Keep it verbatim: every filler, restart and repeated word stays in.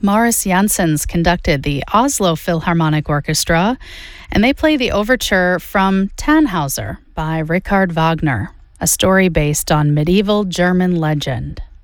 Morris Janssens conducted the Oslo Philharmonic Orchestra, and they play the overture from Tannhauser by Richard Wagner, a story based on medieval German legend.